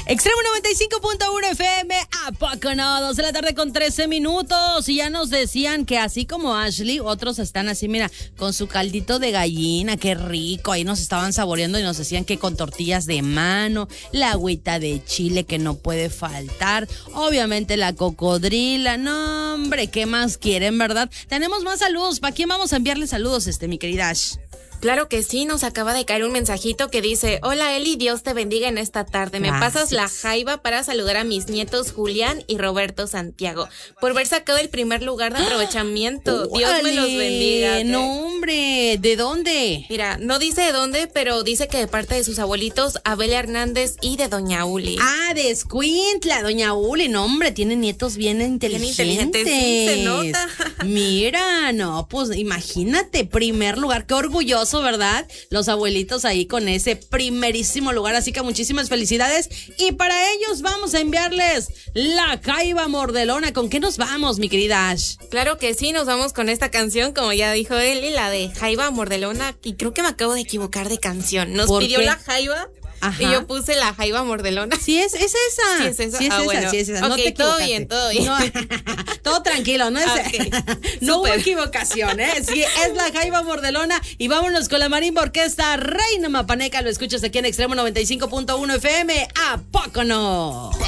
Extremo 95.1 FM, ¿a poco no? 2 de la tarde con 13 minutos. Y ya nos decían que así como Ashley, otros están así, mira, con su caldito de gallina, qué rico. Ahí nos estaban saboreando y nos decían que con tortillas de mano, la agüita de chile que no puede faltar, obviamente la cocodrila. No, hombre, ¿qué más quieren, verdad? Tenemos más saludos. ¿Para quién vamos a enviarle saludos, mi querida Ash? Claro que sí, nos acaba de caer un mensajito que dice: hola Eli, Dios te bendiga en esta tarde. Me pasas la jaiba para saludar a mis nietos Julián y Roberto Santiago por haber sacado el primer lugar de aprovechamiento. Dios me los bendiga. No, hombre, ¿de dónde? Mira, no dice de dónde, pero dice que de parte de sus abuelitos Abel Hernández y de doña Uli. Ah, de Escuintla, doña Uli. No, hombre, tiene nietos bien inteligentes. Bien inteligentes, sí, se nota. Mira, no, pues imagínate, primer lugar, qué orgulloso, ¿verdad? Los abuelitos ahí con ese primerísimo lugar, así que muchísimas felicidades. Y para ellos vamos a enviarles la jaiba mordelona. ¿Con qué nos vamos, mi querida Ash? Claro que sí, nos vamos con esta canción, como ya dijo Eli, la de jaiba mordelona, y creo que me acabo de equivocar de canción. Nos pidió la jaiba. Ajá. Y yo puse la jaiba mordelona. Sí, es esa. Sí, es esa. Sí, es esa, bueno. sí, es esa. Okay, no te todo bien. No, todo tranquilo, ¿no? Okay. No hubo equivocación, ¿eh? Sí, es la jaiba mordelona. Y vámonos con la Marimba Orquesta Reina Mapaneca. Lo escuchas aquí en Extremo 95.1 FM. ¿A poco no?